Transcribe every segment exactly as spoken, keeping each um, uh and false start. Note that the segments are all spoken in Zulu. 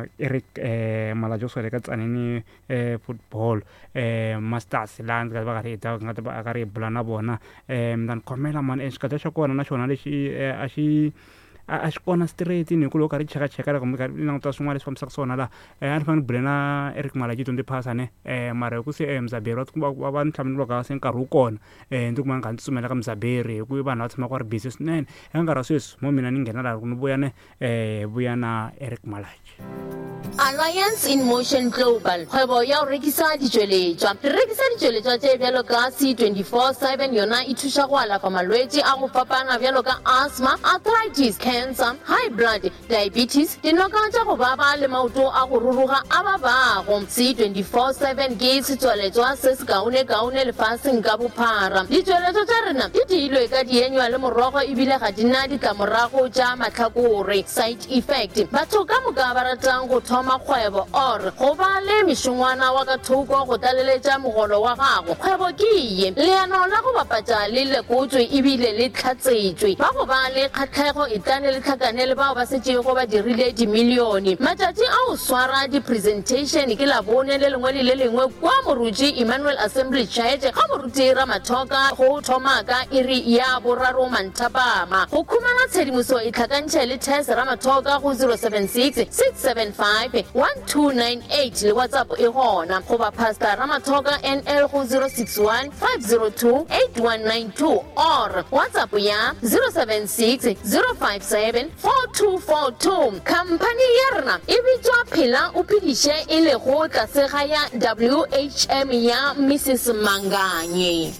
ma Eric eh Malajo so le ka tsaneni eh football eh masters land ka ba gare ta ngata ba gare blana bona eh dan khomela man e xikata xa kona na xona lexi a xi a xi kona straight ni ku lo ka ri cheka cheka kumbe ka ri languta swin'wana leswi fambisaka swona la a ni fanele blana Eric Malaji twenty phasa ne eh mara ku se Mzaberi wa va ni hlamulwa ka se nkarhi wu kona eh ndi kuma nga ntsumela ka Mzaberi ku vanhu va tshama ku ri busy swinene eka nkarhi wa sweswi mo mina ni nghena laha ku ni vuya ne eh vuya na Eric Malaji. Alliance in Motion Global kgwebo ya go rekisa ditšweletšwa re rekisa ditšweletšwa tše bjalo ka C twenty-four seven yona e thuša go alafa malwetši a go fapana bjalo ka asthma, arthritis, cancer, high blood, diabetes, dinoka tša go baba le maoto a go ruruga a ba bago. C twenty-four seven ke setšweletšwa se se kaone-kaone lefaseng ka bophara. Ditšweletšwa tša rena di diilwe ka dienywa le morogo ebile ga di na ditlamorago tša mahlakore side effect. Batho ka moka ba ratang go thoma kgwebo or go ba le mešongwana wa ka thoko go tlaleletša mogolo wa gago. Kgwebo ke ye leano la go bapatša le lekotswe ebile le tlhatsetšwe ba go ba le kgatlhego e tane le tlhakane le bao ba setšego ba dirile dimilione. Matšatši a go swara di-presentation ke labone le lengwe le le lengwe kwa morutši Emmanuel Assembly Church ga moruti Ramathoka go thoma ka iri ya boraro manthapama. Go khumana tshedimoso e tlhakantšhe le Tess Ramathoka go zero seven six six seven five one two nine eight le WhatsApp e gona go ba Pastor Ramathoka N L go zero six one five zero two eight one nine two or WhatsApp ya zero seven six zero five seven four two four two. Company ya rena e bitswa Phela o phediše e le go tlasega ya W H M ya Missus Manganye.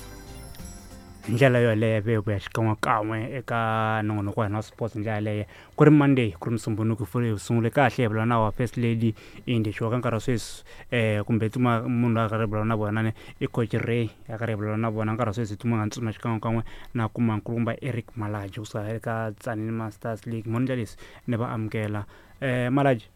Njala yo leya be ku ya xikan'we kan'we eka nongonoko wa hina wa sports ndlela leya ku ri Monday ku ri Musumbunuku fule u sungule kahle hi vulana wa first lady indi xo ka nkarhi sweswi eh kumbe tuma munhu a ka ri vulana vona ne i coach Ray ya ka ri vulana vona nkarhi sweswi tuma nga ntsuma xikan'we kan'we na kuma nkulumba Eric Malaji u sa eka Tsanini Masters League monja lesi ne va amukela eh Malaji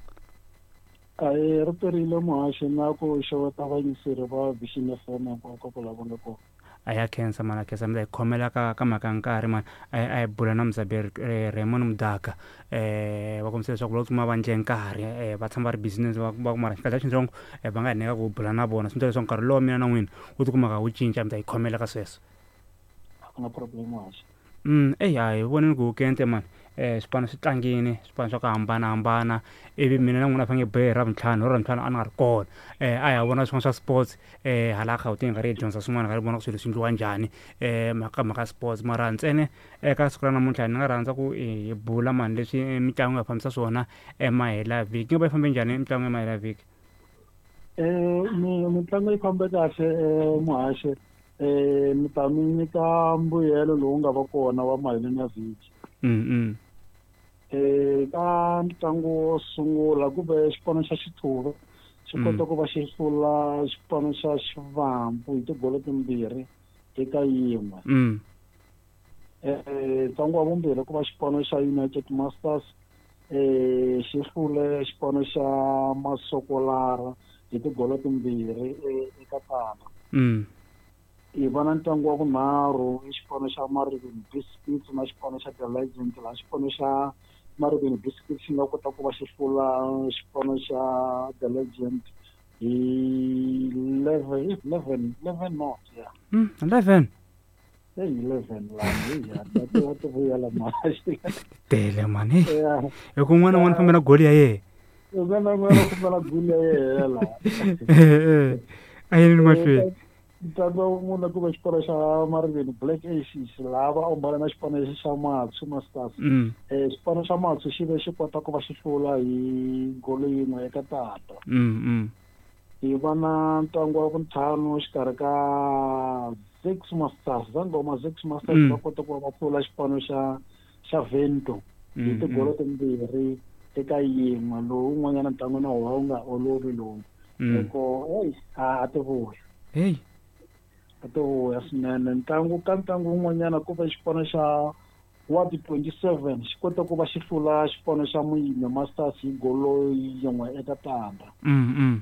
ai re perile mohashi na ko xeweta vanyiseri va Vision F M ko ko la bonga ko aya cancer mana ke samle khomela ka ka makankari man ay ay bulana Mzaberi Raymond Mdaka eh wa komse swa ku lotuma ba njenkari eh ba tshamba ri business ba ba mara ka tshini tsongo eh ba nga neka ku bulana bona sintele swa nkarhi lo mina na n'wina u tikuma ka u cinca mta ikhomela ka sweswo no problem was mm eh ay vona ku kente man eh swipano swi tlangini swipano swa ku hambana-hambana ivi mina na n'wina fange be ra mtlhanu ra mtlhanu a ni nga ri kona eh a hi vona swin'wana swa sports eh hala Gauteng nga ri dyondza swin'wana nga ri vona ku swilo swi ndliwa njhani eh mhaka mhaka sports mara ntsene eka siku ra namuntlha ni nga rhandza ku hi bula mani leswi mitlangu nga fambisa swona emahela vhiki nga va yi fambe njhani mitlangu emahela vhiki eh mi mitlangu yi fambe kahle muhashi eh mi ta mi nyika mbuyelo lowu nga va kona wa maheleni ya vhiki mm eh ka ntlangu wo sungula ku ve xipano xa Xithuva xi kota ku va xi hlula xipano xa Xivambu hi tigolo timbirhi eka yin'we mm eh ntlangu wa vumbirhi ku va xipano xa United Masters eh xi hlule xipano xa Masokolara hi tigolo timbirhi eka tana mm hi vona ntlangu wa vunharhu i xipano xa Mariveni Biscuits na xipano xa The Legend laha xipano xa Mariveni Biscuits xi nga kota ku va xi hlula xipano xa The Legend hi eleven eleven eleven not yeah mm eleven hey eleven la ya ta ta vuya la mashi tele mani e ku n'wana n'wana fambela goli ya ye n'wana n'wana fambela goli ya ye la eh ayini mahlweni ntlangu munhu ku va xipano xa Mariveni Black Aces lava ombala na xipano xa Matsu Masters eh xipano xa Matsu xi ve xi kota ku va xi hlula hi golo yin'we eka tata mm hi vana ntlangu wa vuntlhanu xikarhi ka Six Masters Zangoma Six Masters va kota ku va hlula xipano xa xa Vento hi tigolo timbirhi eka yin'we lowu un'wanyana ntlangu na wa wu nga olovi lowu loko hey a ti vuya hey to ya swinene ntlangu ka ntlangu wun'wanyana ku va xipano xa Ward twenty-seven xi kota ku va xi hlula xipano xa Muyime Masters hi golo yin'we eka tanda mm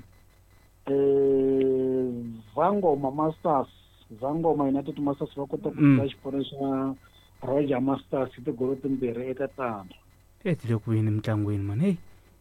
eh Zangoma Masters Zangoma United Masters va kota ku hlula xipano xa Roger Masters hi tigolo timbirhi eka tanda eh tile ku yini mitlangwini man hey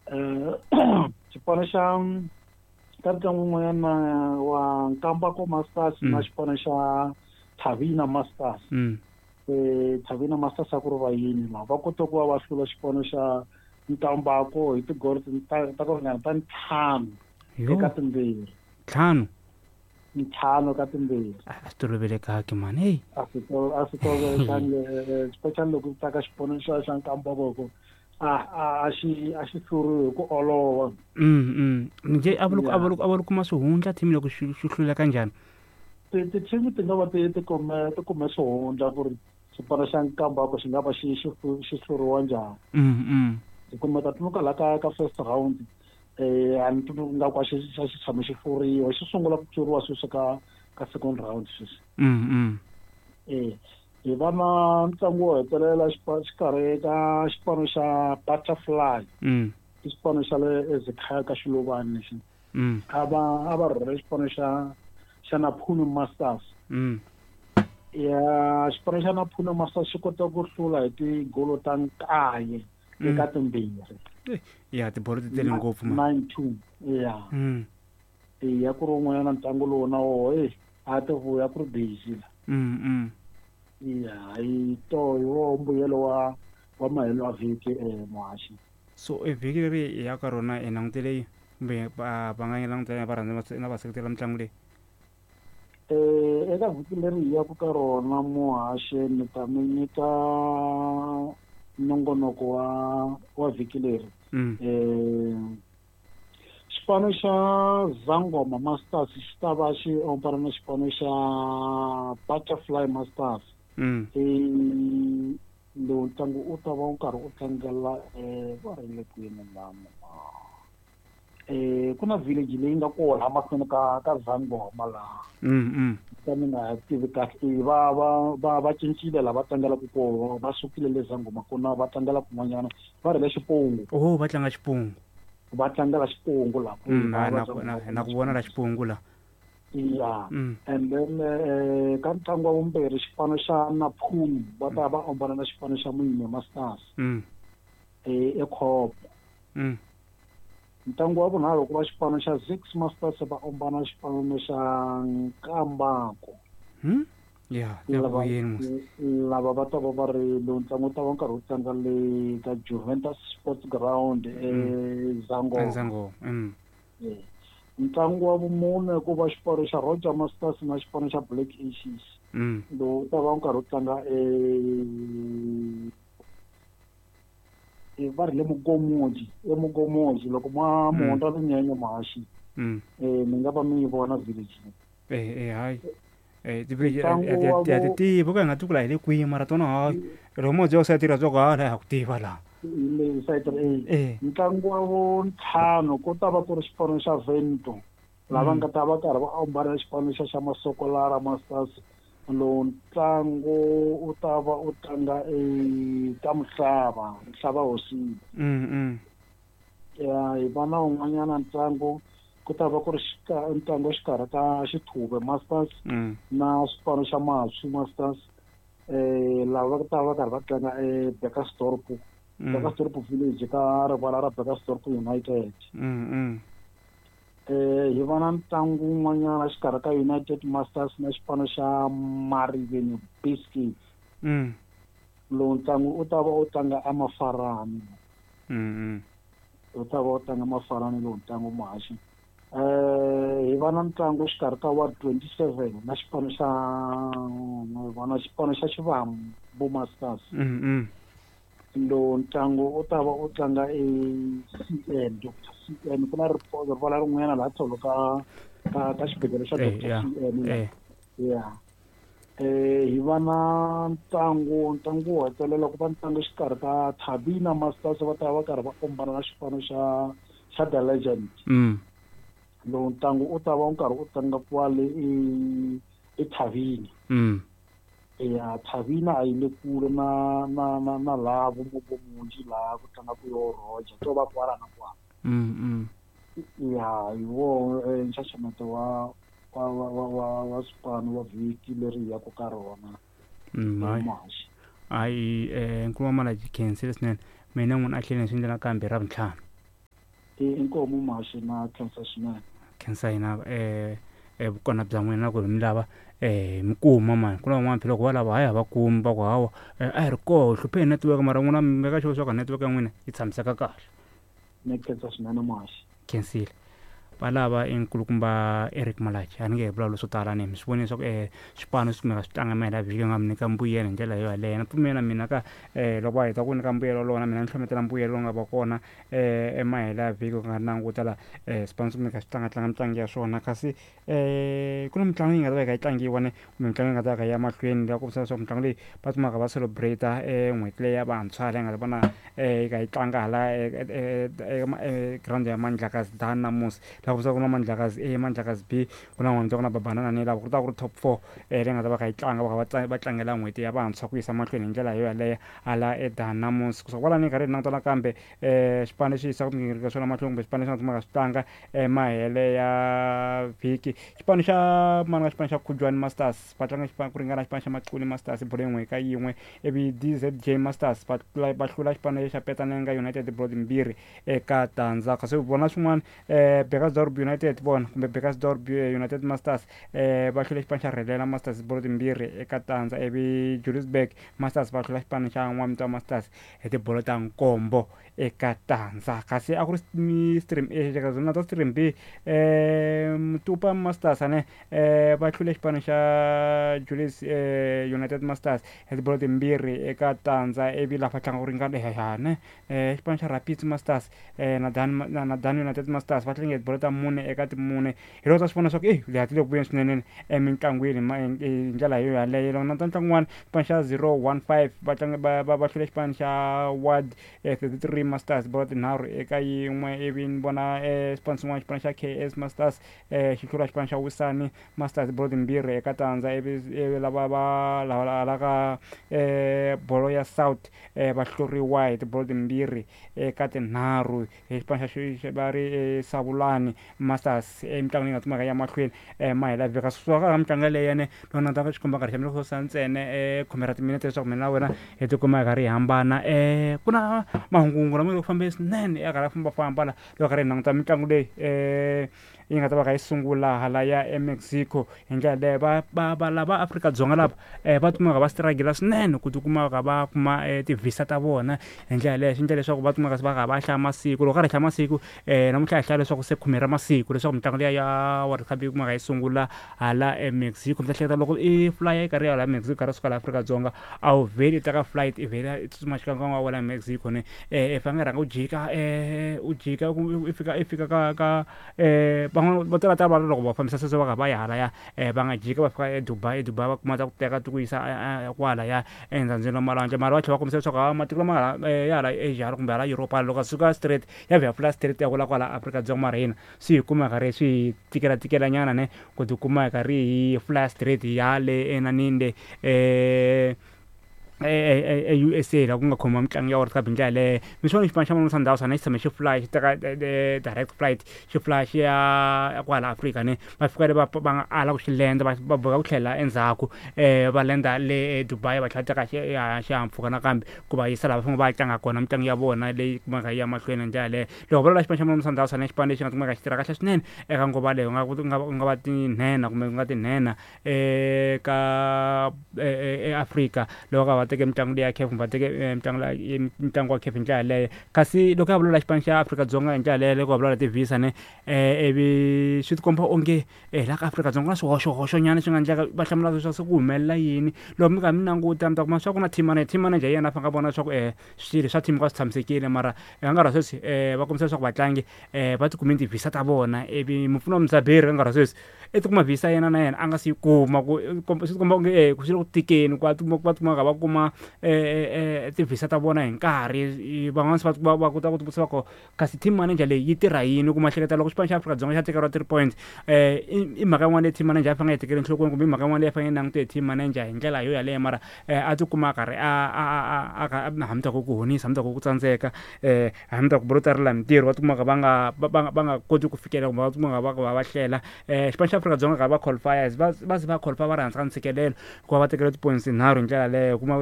um xipano xa ka ntlangu wun'wanyana wa Nkambako Masters na xipano xa Thavina Masters mm eh Thavina Masters a ku ri vayini laha va kota ku va va hlula xipano xa Nkambako hi tigoli ta ta ku ringana ta ntlhanu eka timbirhi ntlhanu ntlhanu ka timbirhi a swi tolovelekaki mani heyi a swi to a swi tolovelekanga especially loko ta ka xipano xa xa Nkambako a a xi a xi hluriwe hi ku olova mm mm nje a va loko a va loko a va loko ma swihundla team loko xi xi hluleka njhani ti-team ti nga va ti ti kume ti kume swihundla ku ri xipano xa Nkambako xi nga va xi xi xi hluriwa njhani mm mm hi kumeka tinuka la ka ka first round eh a ni nga kwa xi xi tshame xi hluriwa xi sungula ku hluriwa sweswi ka ka second round sweswi mm mm eh hi va na ntlangu wo hetelela xikarhi ka xipano xa Butterfly mm i xipano xa le eZikhaya ka Xiluvani lexi mm a va a va rhurhele xipano xa xa Naphunu Masters mm ya xipano xa Naphunu Masters xi kota ku hlula hi tigolo ta nkaye eka timbirhi ya tibolo ti tele ngopfu ma nine two ya mm ya ku ri un'wanyana ntlangu lowu na woho e a ti vuya ku ri busy la mm mm ya hi to hi wo mbuyelo wa wa mahelo wa vhiki muhaxi so evhiki leri hi ya ka rona hi langutele kumbe va va nga langutela va rhandza na va seketela mitlangu leyi eh eka vhiki leri hi yaku ka rona muhaxi ni ta mi nyika nongonoko wa wa vhiki leri mm eh xipano xa Zangoma Masters xi ta va xi ombana na xipano xa Butterfly Masters mm eh lowu ntlangu u ta va u karhi u tlangela eh va ri le kwini lama eh ku na village leyi nga kona mahlweni ka ka Zangoma laha mm mm ka mi nga tivi kahle va va va va cincile la va tlangelaku kona va sukile le Zangoma kona va tlangela kun'wanyana va ri le Xipungu oh va tlanga xipungu va tlangela Xipungu la mm na na ku vona la xipungu la ya mm and then eh ka ntlangu wa vumbirhi xipano xa Naphunu va ta va ombana na xipano xa Moyeni Masters mm eh eKhopo mm ntlangu wa vunharhu ku va xipano xa Zix Masters va ombana xipano xa Nkambako hmm ya lava yini lava va ta va va ri lowu ntlangu ta va nkarhi wu tlanga le ka Juventus Sports Ground eZangoma Zangoma mm ntlangu wa vumune ku va xipano xa Roger Masters na xipano xa Black Aces mm lowu ta va nkarhi wu tlanga e e va ri le Mugomoji eMugomoji loko ma muhondza linyenye mahaxi mm eh mi nga va mi yi vona village eh eh hayi eh tibile ya ti ti boka nga tukula ile kwi mara tona hayi ro mo jo sa tira zo ga ha ku tiva la le site e eh ntlangu wa vuntlhanu ku ta va ku ri xipano xa Vento lava nga ta va karhi va ambala xipano xa xa Masokolara Masters lowu ntlangu u ta va u tlanga eka Mhlava Mhlava hosini mm mm ya hi vana un'wanyana ntlangu ku ta va ku ri ntlangu exikarhi ka Xithuve Masters mm na xipano xa Matswi Masters eh lava ta va karhi va tlanga eBekkersdorp Bekkersdorp village ka rivala ra Bekkersdorp United mm mm eh hi vona ntlangu wun'wanyana xikarhi ka United Masters na xipano xa Mariveni Biscuits mm lowu ntlangu u ta va u tlanga eMafarani mm mm u ta va u tlanga Mafarani lowu ntlangu muhaxi eh hi vona ntlangu xikarhi ka Ward twenty-seven na xipano xa vona xipano xa Xivambu Masters mm mm lowu ntlangu u ta va u tlanga e C N Doctor C N ku na rivala rin'wanyana laha tlhelo ka ka ka xibedhlele xa Doctor C N eh ya eh hi va na ntlangu ntlangu wo hetelela ku va ntlangu xikarhi ka Thabina Masters va ta va karhi va kombana na xipano xa xa The Legend mm lowu ntlangu u ta va u karhi u tlanga kwale e eThavini mm ya Thavina a yi le kule na na na na laha Mugomoji laha ku tlangaka yo Roger to va kwala na kwala mm mm ya hi wo nxaxameto wa wa wa wa wa swipano wa vhiki leri ya ku ka rona mm ai eh nkuma mala ji khensi lesnene mina n'wini a tlhele swi ndlela kambe ra vuntlhanu inkomo umashi na cancer swinene cancer ina eh eh bukona bya n'wina ku mi lava eh mi kuma mani ku na van'wana phela loko va lava hayi va kumi va ku hawa a hi ri koho hlupheni network mara n'wina mi meka sure swa ku network ya n'wina yi tshamiseka kahle ni cancer swinene mashi khensile va lava enkulukumba Eric Malachi a ni nge vulavula swo tala ni mi swi vone leswaku eh swipano swi kumeka swi tlanga mahela vhiki nga mi nyika mbuyelo hi ndlela yo yaleyo na pfumela mina ka eh loko va heta ku nyika mbuyelo lona mina ni tlhometela mbuyelo lowu nga va kona eh emahela vhiki ku nga languta la eh swipano swi kumeka swi tlanga tlanga mitlangu ya swona kasi eh ku na mitlangu yi nga ta va yi kha yi tlangiwa ne kumbe mitlangu yi nga ta va kha ya mahlweni la ku visa leswaku mitlangu leyi va tsumaka va celebrate eh n'hweti leyi ya vantshwa leyi nga ta vona eh yi kha yi tlanga hala ground ya Mandlakazi Dan namusi la ku visa ku na Mandlakazi A Mandlakazi B ku na n'wana ku na Babanana ni lava ku ta ku ri top four eh leyi nga ta va kha yi tlanga va kha va tlangela n'hweti ya vantshwa ku yisa mahlweni hi ndlela yo yaleyo hala eDan namusi kusuka kwala ni karhi ni langutana kambe eh xipano lexi yisaka migingiriko swona mahlweni kumbe xipano lexi nga tsumaka swi tlanga emahele ya vhiki xipano xa mani nga xipano xa Khujwana Masters va tlanga xipano ku ringana xipano xa Maculi Masters bolo yin'we ka yin'we ivi D Z J Masters va va hlula xipano xa Petanenga United bolo timbirhi eka tandza kasi vona swin'wana eh Bekasdorp United vona kumbe Bekasdorp United Masters eh va hlula xipano xa Relela Masters bolo timbirhi eka tandza ivi Juliusburg Masters va hlula xipano xa N'wamita Masters hi tibolo ta nkombo eka tandza kasi a ku ri stream A eka zona ta stream B eh Mtupa Masters ane eh va hlule xipano xa Julius eh United Masters hi tibolo timbirhi eka tandza ivi la fa tlanga ku ringana ehane eh xipano xa Rapids Masters eh na Dan na Dan United Masters va tlanga hi tibolo ta mune eka timune hi loko ta swivona swa ku eh le hatile ku vuyeni swinene emitlangwini hi ndlela yo yaleyo loko na ta ntlangu n'wana xipano xa zero one five va tlanga va va hlule xipano xa Ward thirty-three Masters bolo tinharhu eka yin'we ivi ni vona eh xipano xin'wana xipano xa K S Masters eh xi hlula xipano xa Wisani Masters bolo timbirhi eka tandza ivi lava va lava ka eh bolo ya South eh va hluriwa hi tibolo timbirhi eka tinharhu hi xipano xa va ri Savulani Masters emitlangu leyi nga tsumaka ya mahlweni eh mahela vhika suka ka mitlangu leyi ne lona ta swi komba karhi xa miloko sa ntsene eh khomera timinete leswaku mina na wena hi tikuma hi karhi hi hambana eh ku na mahungu lama yo fambeni swinene ya karhi famba famba la loko karhi hi languta mitlangu leyi eh yi nga ta va ka yi sungula hala ya eMexico hi ndlela leyo va va va lava Afrika-Dzonga lava eh va tumaka va struggle swinene ku tikuma ka va kuma tivisa ta vona hi ndlela leyo swi endla leswaku va tumaka va karhi va hlaya masiku loko karhi hlaya masiku eh namuntlha hi hlaya leswaku se khume ra masiku leswaku mitlangu leyi ya World Cup yi kumaka yi sungula hala eMexico mi ta hleketa loko i fly yi karhi ya hala Mexico karhi suka la Afrika-Dzonga a wu vheli teka flight i vhela i tsutsuma xikan'we wa wela Mexico ne eh i fanele rhanga u jika eh u jika i fika i fika ka ka eh van'wana vo tala tala va loko va fambisa sweswo va kha va ya hala ya eh va nga jika va fika eDubai eDubai va kuma ta ku teka ti ku yisa kwala ya endzhandzini wa malwandle mara va tlhela va kombisa leswaku a matiko lama hala ya hala Asia kumbe hala Europe loko suka straight ya vhela fula straight ya kula kwala Afrika-Dzonga mara hina swi hi kuma karhi swi tikela tikela nyana ne ku tikuma karhi hi fula straight ya le enanini le eh e-U S A la ku nga khoma mitlangu ya World Cup hi ndlela leyo mi swona xipano xa Mamelodi Sundowns a na xi tshame xi fly xi teka direct flight xi fly xi ya kwala Afrika ne va fika le va va nga ala ku xi lenda va va boka ku tlhela endzhaku eh va lenda le Dubai va tlhela teka xihahampfhuka nakambe ku va yisa lava fanele va tlanga kona mitlangu ya vona leyi kumaka yi ya mahlweni hi ndlela leyo loko va lola xipano xa Mamelodi Sundowns a na xipano lexi nga kumaka xi tirha kahle swinene eka nguva leyi nga nga va tinhena kumbe ku nga tinhena eka eAfrika loko ka va teke mitlangu leyi ya C A F va teke mitlangu mitlangu wa C A F hi ndlela leyo kasi loko ya vulola xipano xa Afrika-Dzonga hi ndlela leyo loko va vulola tivisa ne eh ivi swi tikomba onge eh la ka Afrika-Dzonga na swihoxohoxo nyana swi nga endleka va hlamula leswaku se ku humelela yini loko mi kha mi languta mi ta kuma swa ku na team manager team manager yena a fanele a vona leswaku eh swilo swa team ka swi tshamisekile mara eka nkarhi wa sweswi eh va kombisa leswaku vatlangi eh va tikumeni tivisa ta vona ivi mupfuni wa Mudzaberi eka nkarhi wa sweswi i tikuma visa yena na yena a nga si yi kuma ku swi tikomba onge eh ku swi le ku tikeni ku va tikumaka va kuma eh tivisa ta vona hi nkarhi van'wana se va va kota ku tivisa va ko kasi team manager leyi yi tirha yini ku mahleketa loko xipano xa Afrika-Dzonga xa tekeriwa three points eh i mhaka yin'wana leyi team manager a fanele a yi tekeli enhlokweni kumbe i mhaka yin'wana leyi a fanele langute hi team manager hi ndlela yo yaleyo mara a tikuma a karhi a a hambi ta ku ku honisa hambi ta ku ku tsandzeka eh hambi ta ku bolo tarila mintirho va tikumaka va nga va nga koti ku fikelela kumbe va tikumaka va va va hlela eh xipano xa Afrika-Dzonga ka va qualifiers va va va qualify va ri hansi ka ntshikelelo ku va va tekeriwa ti-points nharhu hi ndlela leyo kuma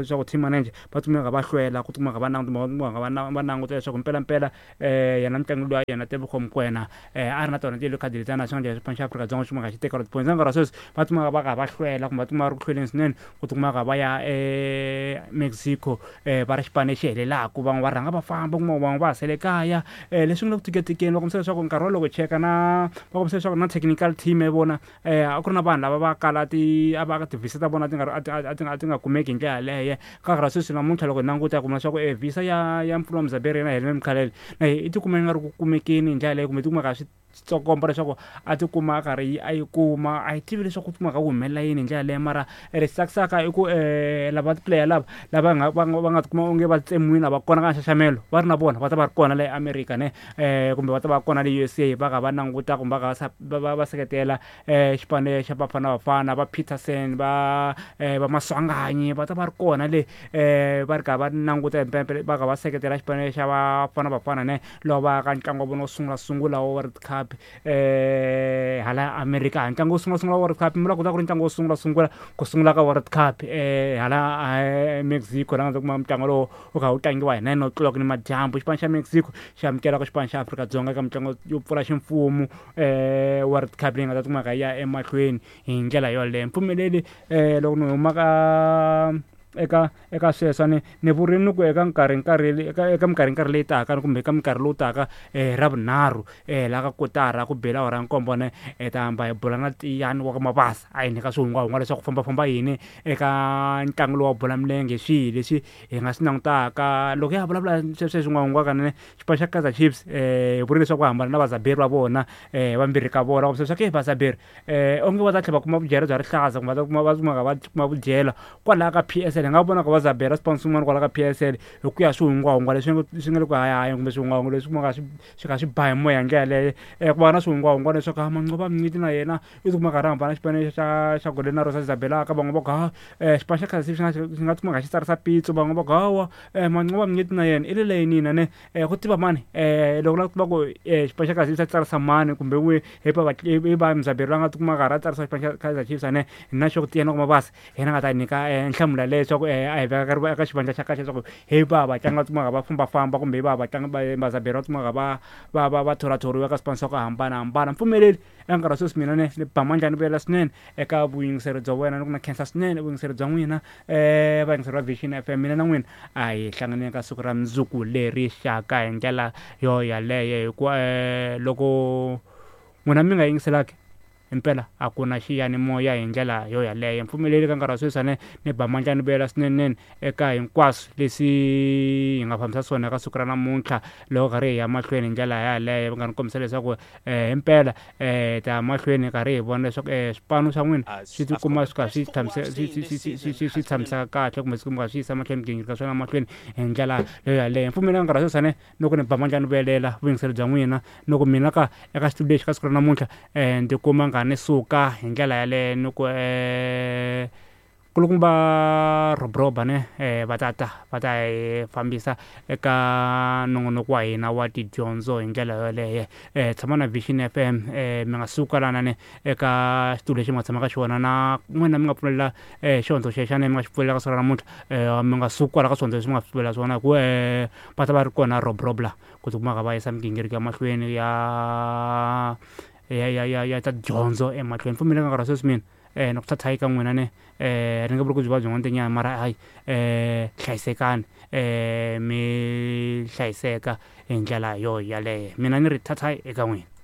leswaku team manager va tsukumeka va hlwela ku tsukumeka va va languta leswaku mpelampela um yena mutlangi loyi yena Tebogo Mokoena um a ri na tona tilo khadi letana swi nga leswi xipano xa Afrika-Dzonga xi tsukumeka xi tekela tipoints nkarhi sweswi va tsukumeka va ka va hlwela kumbe va tsukumeka va ri ku hlweleni swinene ku tsukumeka va ya eMexico um va ri xipano lexi helelaku van'we va rhanga va famba kuma van'we va ha sele kaya um leswi nga le ku tiketekeni va kombisa leswaku nkarhi wolowo cheka na va kombisa leswaku na technical team ya vona um a ku ri na vanhu lava va kala ti a va ka tivhisa ta vona ti nga a ti nga ti nga kumeki hi ndlela yaleyo ka nkarhi wa sweswi namuntlha loko hi languta kuma leswaku e visa ya ya mpfuno wa Mzaberi na Helene Mkhalele na i tikuma yi nga ri ku kumekeni hi ndlela yaleyo kumbe tikumeka swi tsokomba leswaku a tikuma a karhi a yi kuma a yi tivi leswaku ku kumeka ku humelela yini hi ndlela leyo mara leswi tsakisaka i ku um lava tiplayer lava lava nga va nga tikuma onge va tsemiwini a va kona ka nxaxamelo va ri na vona va ta va ri kona le America ne um kumbe va ta va kona le U S A va ka va languta kumbe va va seketela um xipano xa Bafana Bafana va Peterson va um va Maswanganyi va ta va ri kona le um va ri ka va languta va ka va seketela xipano xa Bafana Bafana ne loko va ka ntlangu wa vona wo sungula sungula wa World Cup eh hala America ntlangu wo sungula sungula World Cup mi la ku ta ku ri ntlangu wo sungula sungula ku sungula ka World Cup eh hala Mexico la nga kuma ntlangu lowu u kha u tlangiwa hi nine o'clock ni madyambu xipano xa Mexico xi amukela ka xipano xa Afrika-Dzonga ka mitlangu yo pfula ximfumo eh World Cup leyi nga ta tikuma ka ya emahlweni hi ndlela yoleyo mpfumeleli um loko ni huma ka eka eka sweswo ni ni vurini ku eka nkarhi nkarhi eka eka minkarhi nkarhi leyi taka kumbe eka minkarhi lowu taka um ra vunharhu um la ka kotara ku bela awara nkombo ne um ta hamba hi bula na Tiyani wa ka Mabasa a hi nyika swihungwahungwa leswaku ku fambafamba yini eka ntlangu lowu wa bola milenge swihi leswi hi nga swi langutaka loko ya vulavula sweswo swin'wahungwa kanene xipano xa Kaizer Chiefs um hi vurile leswaku va hambana na vazaberi va vona um vambirhi ka vona va leswaku e vazaberi um onge va ta tlhela va kuma vudyelo bya rihlaza kumbe va ta kuma va kumaka va kuma vudyelo kwalaha ka P S L hi nga vona ka va zabera sponsor swin'wana kwala ka P S L hi ku ya swihungwahungwa leswi swi nga le ku hayahaya kumbe swihungwahungwa leswi kumaka swi swi kha swi ba hi moya hi ndlela leyo um ku va na swihungwahungwa leswaku a Mancoba Mngidi na yena i tikuma karhi hambana xipano xa xa Golden Arrows Isabela ka van'we va ku ha um xipano xa Kaizer Chiefs xi nga tikuma kha xi tsarisa pitso van'we va ku hawa um Mancoba Mngidi na yena i le layinini ne um ku tiva mani um loko la ku tiva ku um xipano xa Kaizer Chiefs xa tsarisa mani kumbe wihi hi va hi va Mzaberi va nga tikuma karhi a tsarisa xipano xa Kaizer Chiefs ne hi na xo ku Tiyani wa ka Mabasa hina nga ta nyika nhlamulo leyo leswaku a hi veka ka eka xivandla xa kahle leswaku hi va vatlangi va tsumaka va fambafamba kumbe hi va vatlangi vazaberi va tsumaka va va va va tholathoriwa ka swipano swa ku hambanahambana mpfumeleli eka nkarhi wa sweswi mina ne ni ba mandla ni vuyela swinene eka vuyingiseri bya wena ni ku na khensa swinene vuyingiseri bya n'wina um vayingiseri va Vision F M mina na n'wina a hi hlanganeni ka siku ra mundzuku leri xaka hi ndlela yo yaleyo hikuva um loko n'wina mi nga yingiselaki impela a ku na xiyanimoya hi ndlela yo yaleyo mpfumeleli ka nkarhi wa sweswi ne ni ba mandla ni vuyela swineneni eka hinkwaswo leswi hi nga fambisa swona eka siku ra namuntlha loko karhi hi ya mahlweni hi ndlela yaleyo va nga ni kombisa leswaku um impela um ta ya mahlweni karhi hi vona leswaku um swipano swa n'wina swi tikuma swi kha swi swi tshamiseka kahle kumbe swi kumeka swi yisa mahlweni migingiriko swona mahlweni hi ndlela yo yaleyo mpfumeleli ka nkarhi wa sweswi ne loko ni ba mandla ni vuyelela vuyingiseri bya n'wina loko mina ka eka xitudio lexi ka siku ra namuntlha um ni tikuma nga ni suka hi ndlela yaleyo ni ku um kulukumba robroba ne um va tata va ta hi fambisa eka nongonoko wa hina wa tidyondzo hi ndlela yoleyo um tshama na Vision F M um mi nga suka lana ne eka xitudio lexi mi nga tshama ka xona na n'wina mi nga pfumelela um xiondzo xexane mi nga xi pfulelela ka siku ra namuntlha um mi nga suki kwala ka swiondzo leswi mi nga swi pfulelela swona hi ku um va ta va ri kona robrobla ku tikumaka va yisa migingiriko ya mahlweni ya ya ya ya ya ta dyondzo emahlweni mpfumeleli ka nkarhi wa sweswi mina um ni ku thatha eka n'wina ne um ri nge vuli ku byi va byin'wana tinyana mara hayi um hlayisekani um mi hlayiseka hi ndlela yo yaleyo mina ni ri thatha eka n'wina.